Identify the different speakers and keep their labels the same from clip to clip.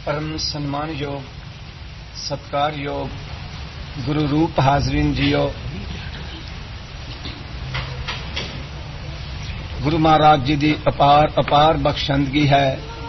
Speaker 1: परम सम्मान योग सत्कार योग गुरु रूप हाजरीन जियो। गुरु महाराज जी की अपार बख्शंदगी है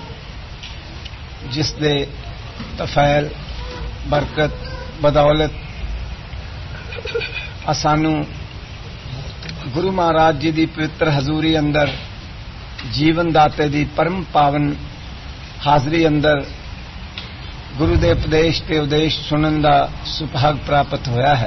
Speaker 1: जिस दे तफैल बरकत बदौलत सानू गुरु महाराज जी की पवित्र हजूरी अंदर जीवन दाते की परम पावन हाजरी अंदर गुरु दे उपदेश ते उदेश सुनन का सुभाग प्राप्त होया है।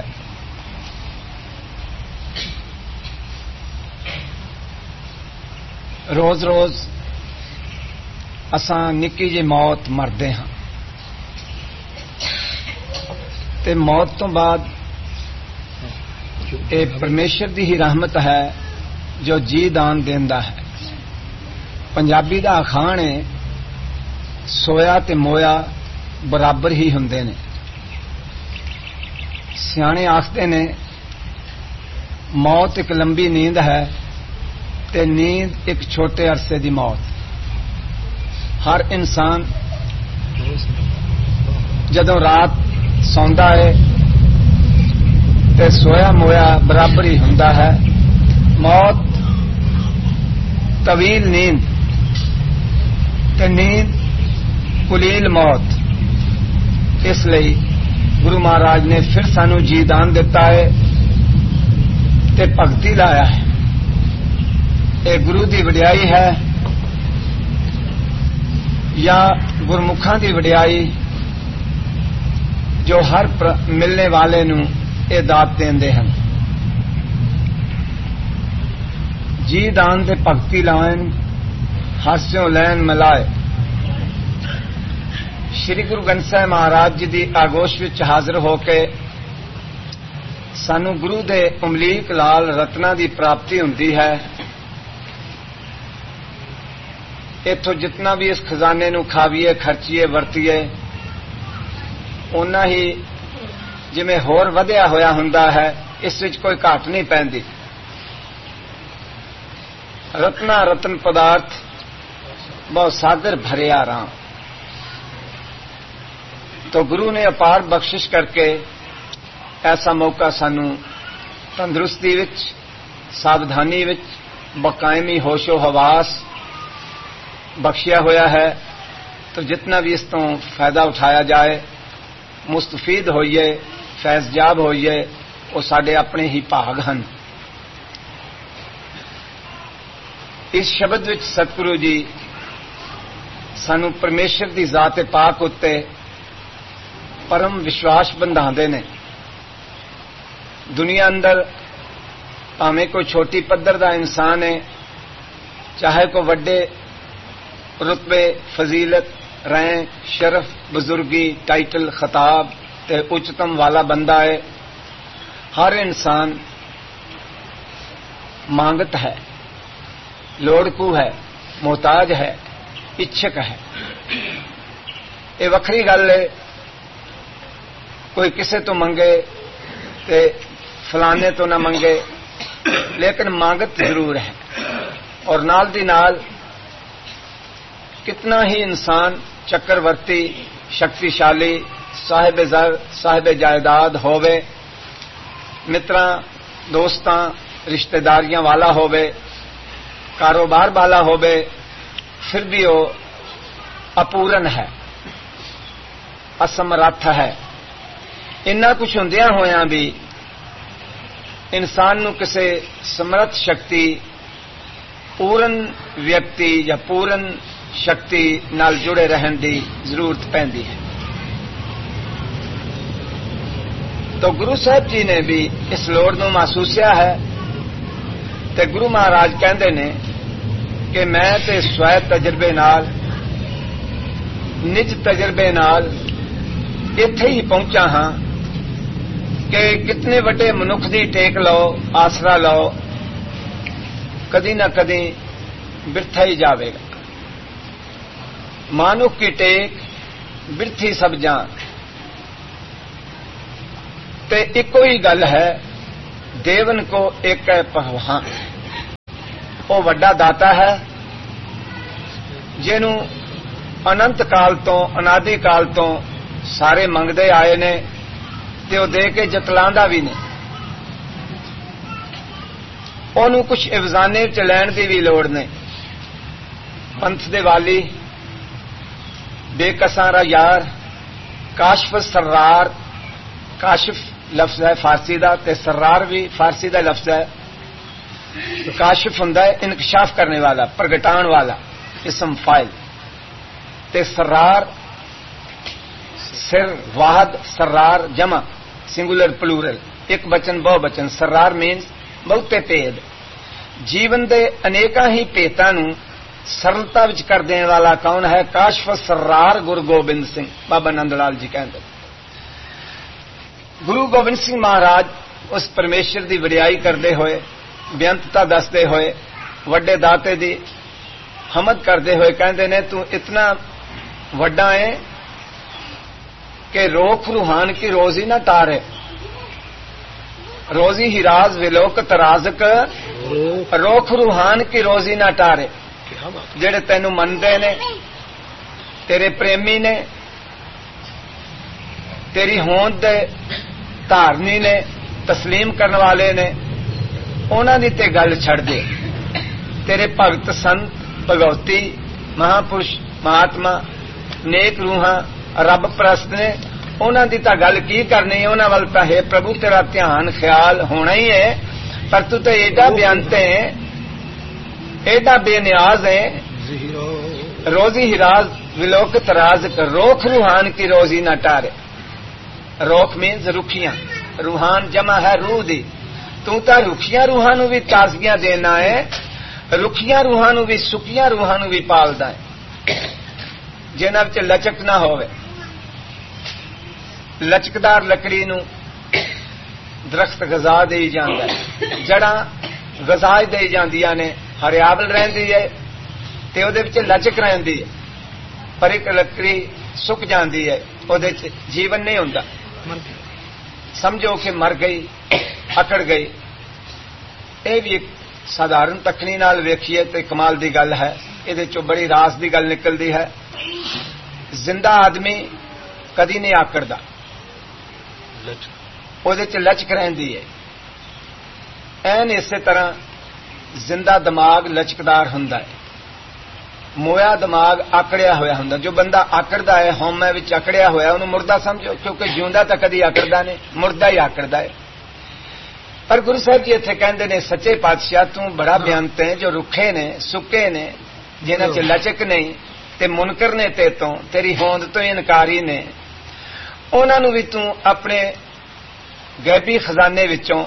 Speaker 1: रोज रोज असां निक्की जी मौत मरदे हां ते मौत तो बाद ये परमेश्वर की ही रहमत है जो जी दान देंदा है। पंजाबी दा अखाण है सोया ते मोया बराबर ही हुंदे ने। सियाणे आखते ने मौत एक लंबी नींद है ते नींद एक छोटे अरसे की मौत। हर इंसान जदों रात सौंदा है ते सोया मोया बराबर ही हुंदा है। मौत तवील नींद ते नींद कुलील मौत। इसलिए गुरु महाराज ने फिर सानू जी दान दिता है ते भगती लाया है। ये गुरु की वडियाई है या गुरमुखां की वडियाई जो हर मिलने वाले नू ये दात देंदे हैं। जी दान ते भगती लाइन हास्यों लैन मिलाए। श्री गुरु ग्रंथ साहिब महाराज जी की आगोश विच हाजिर होके सानू गुरु दे उमलीक लाल रत्ना की प्राप्ति हुंदी है। इथों जितना भी इस खजाने नू खावीए खर्चीए वरतीए उन्ना ही जिवें होर वधिया होया हुंदा है। इस विच कोई घाट नहीं पैंदी। रत्ना रतन पदार्थ बहुत सागर भरिया राम। तो गुरु ने अपार बख्शिश करके ऐसा मौका सानू तंदुरुस्ती विच सावधानी विच बकायमी होशो हवास बख्शिया होया है। तो जितना भी इस तो फायदा उठाया जाए मुस्तफीद होइए फैज़याब होइए वो साडे अपने ही भाग हन। इस शब्द विच सतगुरु जी सानू परमेश्वर की जात पाक उत्ते परम विश्वास बंधाते ने। दुनिया अंदर भावें कोई छोटी पद्धर का इंसान है चाहे कोई वड्डे रुतबे फजीलत रैंक शरफ बुजुर्गी टाइटल खिताब ते उच्चतम वाला बंदा है। हर इंसान मांगत है लोड़कू है मोहताज है इच्छुक है। ये वखरी गल है कोई किसे तो मंगे ते फलाने तो ना मंगे लेकिन मांगत जरूर है। और नाल दी नाल कितना ही इंसान चक्रवर्ती शक्तिशाली साहिब ज़र साहिब जायदाद होवे मित्रां दोस्तां रिश्तेदारियां वाला होवे कारोबार वाला होवे फिर भी वो अपूर्ण है असमर्थ है। इन्ना कुछ हुंदियां होया भी इंसान नू किसी समर्थ शक्ति पूर्ण व्यक्ति या पूर्ण शक्ति नाल जुड़े रहन की जरूरत पैंदी है। तो गुरु साहब जी ने भी इस लोड़ नू महसूसिया है ते गुरु महाराज कहंदे ने कि मैं ते स्वै तजर्बे नाल निज तजर्बे नाल इत्थे ही पहुंचा हां कि कितने वड्डे मनुख दी टेक लो आसरा लो कदी ना कदी बिरथा ही जावेगा। मानुख की टेक बिरथी सब जान। ते इको ही गल है देवन को एक है पहलवान। वो वड्डा दाता है जिन्हों انت کال تو انادی کال تو سارے منگتے آئے نے تے وہ دے کے جتلاندہ بھی نہیں. انہوں کچھ افزانے چ لین دی بھی لوڑ نہیں. پنتھ دے والی بے کساں یار کاشف سرار. کاشف لفظ ہے فارسی دا تے سرار بھی فارسی دا لفظ ہے. کاشف ہوندا ہے انکشاف کرنے والا پرگٹان والا اسم فاعل تے سرار سر واحد سرار جمع سنگولر پلورل ایک بچن بہو بچن. سرار مینز بہتے بھید. جیون دے انیکاں ہی بھیتاں نوں سرلتا وچ کر دین والا کون ہے؟ کاشف سرار گرو گوبند سنگھ بابا نند لال جی کہندے. گرو گوبند سنگھ مہاراج اس پرمیشور دی وڈیائی کردے ہوئے بےانتتا دسدے ہوئے وڈے داتے دی حمد کردے ہوئے کہندے نے تو اتنا وڈا ہے کہ روک روحان کی روزی نہ ٹارے. روزی ہی راز ولوک ترازک روک روحان کی روزی نہ ٹارے. جڑے تینوں مندے نے تیرے پریمی نے تیری ہوند دے دھارنی نے تسلیم کرنے والے نے انہاں دی تے گل چھڑ دے. تیرے بھگت سنت بھگوتی مہاپرش مہاتما نیک روحاں رب پرست نے انہاں دی تا گل کی کرنی. انہاں ول تا ہے پربھو تیرا دھیان خیال ہونا ہی ہے پر تو تے ایڈا بیانتے ہیں ایڈا بے نیاز ہے. روزی ہی راز ولوک تراز روک روحان کی روزی نہ ٹارے. روک مینز رکھیاں روحان جمع ہے روح دی. تو تا رکھیاں روحاں نو بھی تازگیاں دینا ہے رکھیاں روحاں نو بھی سکیاں روحاں نو بھی پالدا ہے جنہاں وچ لچک نہ ہوے. لچکدار لکڑی نو درخت غذا دئی جاندا ہے جڑاں غذا دئی جاندیاں نے ہریابل رہندی ہے تے اودے وچ لچک رہندی ہے. پر ایک لکڑی سک جاندی ہے اودے وچ جیون نہیں ہوندا. سمجھو کہ مر گئی اکڑ گئی. یہ بھی ایک سادھارن تکنی نال ویکھیے تے کمال دی گل ہے. یہ چو بڑی راز دی گل نکلدی ہے. زندہ آدمی کدی نہیں آکڑدا اودے وچ لچک رہندی ہے. این اسی طرح زندہ دماغ لچکدار ہوندا ہے. مویا دماغ آکڑیا ہوا ہوندا. جو بندہ آکڑدا ہے ہومے وچ اکڑیا ہوا انہوں مردہ سمجھو کیونکہ جیوندا تا کدی آکڑدا نہیں مردہ ہی آکڑدا ہے. پر گرو صاحب جی اتنے کہندے نے سچے پاتشاہ تو بڑا بیانتے ہیں جو رکھے نے سکے نے جنہاں چ لچک نہیں تے منکر نے تے تو تیری ہوند تو انکاری نے انہاں نو بھی تو اپنے غیبی خزانے وچوں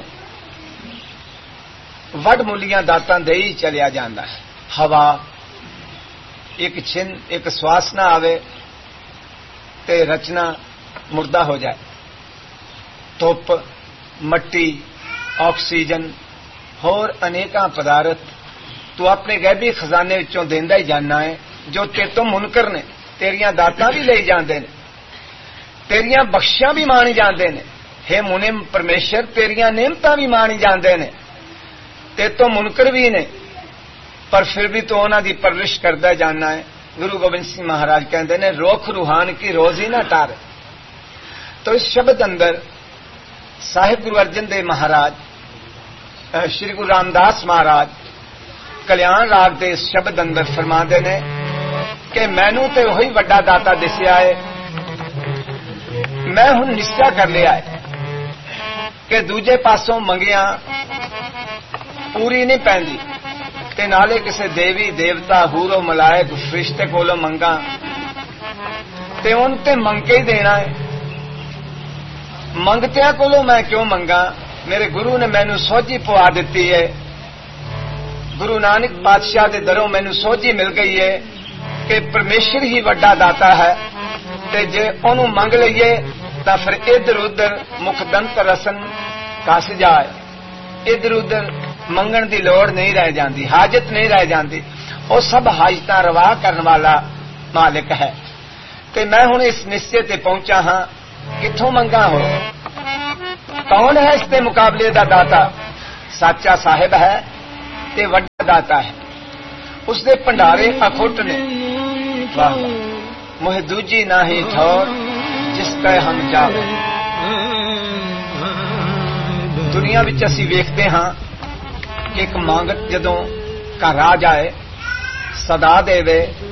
Speaker 1: وڈ مولیاں داتاں دے ہی چلیا جاندا ہے. ہوا ایک چھن ایک سواس نہ آوے تے رچنا مردہ ہو جائے. دھوپ مٹی آکسیجن اور انیکاں پدارت تو اپنے غیبی خزانے وچوں دیندا ہی جاننا ہے جو تے تو منکر نے تیریاں داتاں بھی لے جاندے نے تیریاں بخشیاں بھی مانی جاندے نے. ہے منم پرمیشر تیریاں نعمتاں بھی مانی جاندے نے تے تو منکر بھی نے پر پھر بھی تو انہاں دی پرورش کردا جاننا ہے. گرو گوبند سنگھ مہاراج کہندے نے روک روحان کی روزی نہ ٹارے. تو اس شبد اندر صاحب گرو ارجن دیو مہاراج شری گرو رام داس مہاراج کلیان راگ دے اس شبد اندر فرماندے نے کہ مینوں تے وہی وڈا داتا دسیا ہے میں ہن نشچا کر لیا ہے کہ دوجے پاسوں منگیاں پوری نہیں پیندی تے نالے کسے دیوی دیوتا ہورو ملائک فرشتے کولوں منگاں تے ان تے منگ کے ہی دینا ہے. منگتیاں کولوں میں کیوں منگاں؟ میرے گرو نے مینوں سوجھی پوا دیتی ہے. گرو نانک بادشاہ دے دروں مینوں سوجھی مل گئی ہے کہ پرمیشر ہی وڈا داتا ہے تے جے انہوں منگ لئیے تا پھر ادھر ادھر مخدنت رسن کس جائے. ادھر ادھر منگن دی لوڑ نہیں رہ جاندی حاجت نہیں رہ جاندی. وہ سب حاجتاں روا کرن والا مالک ہے. تے میں ہن اس نشچے تے پہنچا ہاں کتھوں منگا ہو کون ہے اس کے مقابلے دا داتا؟ سچا صاحب ہے تے وڈا داتا ہے. اس دے پنڈارے اکھٹ نے. واہ واہ. موہ دوجی نہ ہی ٹھور جس کا ہم جاوے. دنیا وچ اسی ویکھتے ہاں کہ ایک مانگت جدوں گھر آ جائے صدا دے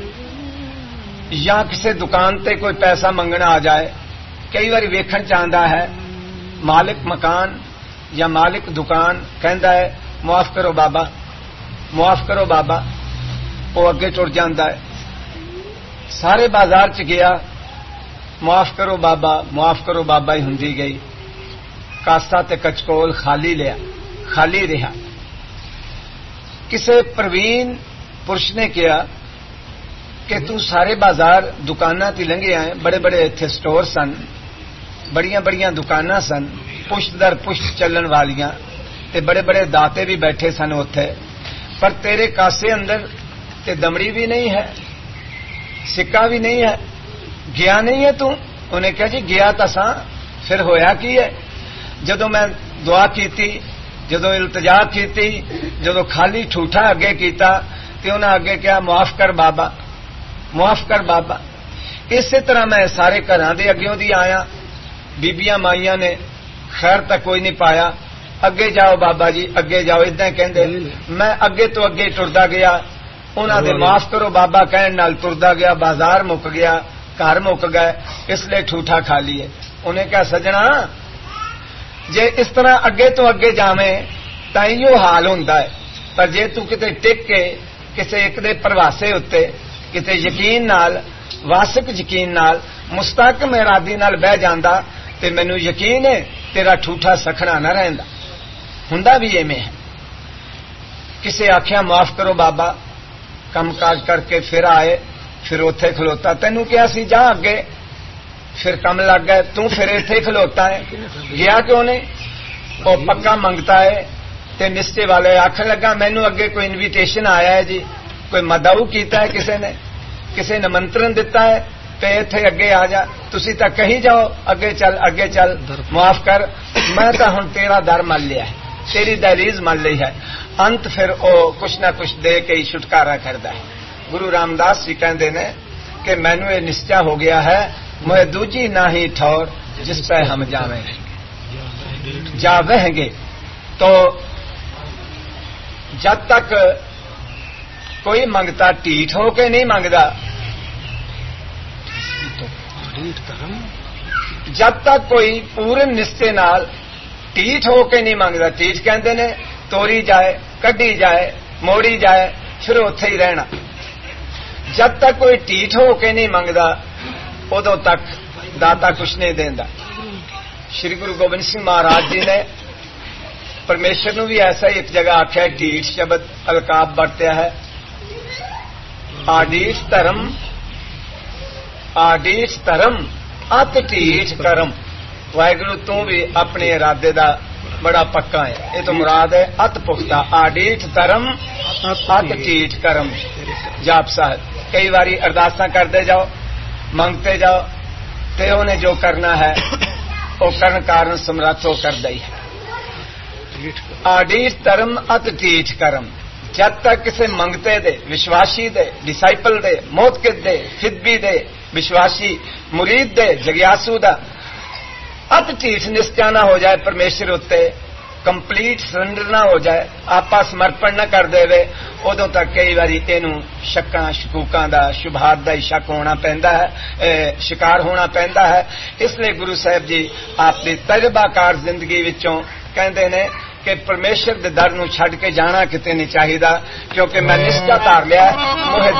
Speaker 1: یا کسی دکان تے کوئی پیسہ منگنا آ جائے, کئی بار ویکھن چاہتا ہے مالک مکان یا مالک دکان کہندا ہے معاف کرو بابا, معاف کرو بابا, وہ اگے ٹر جاندا ہے. سارے بازار چ گیا معاف کرو بابا, معاف کرو بابا ہی ہوندی گئی. کاسا تے کچکول خالی لیا, خالی رہا. کسے پروین پرش نے کیا کہ تو سارے بازار دکاناں تے لنگے آئے, بڑے بڑے اتنے سٹور سن, بڑیاں بڑیاں دکاناں سن, پشت در پشت چلن والیاں, تے بڑے بڑے داتے بھی بیٹھے سن اوتھے, پر تیرے کاسے اندر تے دمڑی بھی نہیں ہے, سکہ بھی نہیں ہے, گیا نہیں ہے تو. انہیں کہا جی گیا تا ساں, پھر ہویا کی ہے؟ جدو میں دعا کیتی, جدو التجا کیتی, جدو خالی ٹھوٹا اگے کیتا تے انہاں اگے کیا معاف کر بابا, معاف کر بابا. اسی طرح میں سارے گھراں دے اگیوں دی آیا, بیبیاں مائیاں نے خیر تک کوئی نہیں پایا, اگے جاؤ بابا جی اگے جاؤ اداں کہندے. میں اگے تو اگے ٹردا گیا, انہاں دے معاف کرو بابا کہن نال ٹردا گیا, بازار مک گیا, گھر مک گئے, اس لیے ٹھوٹا کھا لیے. انہیں کہا سجنا جے اس طرح اگے تو اگے جاویں تاں ایہو حال ہوندا ہے, پر جے تو کتے ٹک کے کسے ایک دے پرواسے اتے کتے یقین نال, واسک یقین نال, مستحکم ارادی نال بہ جاندا تے مینوں یقین ہے تیرا ٹھوٹا سکھنا نہ رہندا. ہوندا بھی ایویں ہے. کسے آکھیا معاف کرو بابا, کم کاج کر کے پھر آئے, پھر اوتھے کھلوتا, تینوں کیا سی جا اگے, پھر کم لگ گئے, تو پھر ایتھے کھلوتا ہے, گیا کیوں نہیں؟ وہ پکا منگتا ہے تے نسچے والے آکھن لگا مینوں اگے کوئی انویٹیشن آیا ہے جی, کوئی مدعو کیتا ہے کسے نے, کسے نمنترن دیتا ہے تے ایتھے اگے آ جا, تسی تاں کہیں جاؤ اگے چل, اگے چل, معاف کر, میں تاں ہن تیرا در مل لیا ہے, تیری دہلیز مل لی ہے. انت پھر او کچھ نہ کچھ دے کے ہی چھٹکارا کردا ہے. گرو رام داس جی کہندے نے کہ مینوں یہ نشچا ہو گیا ہے موہ دوجی نہ ہی ٹھور جس پہ ہم جاویں جاویں گے. تو جب تک کوئی منگتا ٹھیٹ ہو کے نہیں منگتا, جب تک کوئی پورے نشچے نال ٹھیٹ ہو کے نہیں منگتا, ٹھیٹ کہندے نے توڑی جائے, کڈی جائے, موڑی جائے, پھر اوتھے ہی رہنا. جب تک کوئی ٹھیٹ ہو کے نہیں منگتا ادو تک داتا کچھ نہیں دیندا. شری گرو گوبند سنگھ مہاراج جی نے پرمیشور نو بھی ایسا ہی ایک جگہ آخیا, ڈیٹ شبد القاب برتیا ہے, آڈیٹ دھرم, آڈیٹ دھرم ات ٹھیٹ کرم. واحگرو تو بھی اپنے ارادے دا بڑا پکا ہے, یہ تو مراد ہے ات پختہ, آڈیٹ دھرم ات ٹھیٹ کرم. جاپ صاحب کئی باری ارداساں کرتے جاؤ, منگتے جاؤ, تے انہیں جو کرنا ہے وہ کرن کارن سمرتھ ہو کر دئی ہے. آڈیٹ دھرم ات ٹھیٹ کرم. جب تک کسی منگتے دے, وشواشی دے, ڈسائپل دے, موتقد دے, فدبی دے, وشواشی مرید دے, جگیاسو دا ات ٹھیٹ نشچا نہ ہو جائے پرمیشور اتنے, کمپلیٹ سرنڈر نہ ہو جائے, آپا سمرپن نہ کر دے, ادو تک کئی باری اینوں شکاں شکوکاں دا, شبہات دا ہی شک ہونا پیندا ہے, شکار ہونا پیندا ہے. اس لیے گرو صاحب جی آپ دی تجربہ کار زندگی وچوں کہندے نے کہ پرمیشور دے در نو چھڈ کے جانا کتے نہیں چاہیدا, کیونکہ میں نشچا دھار لیا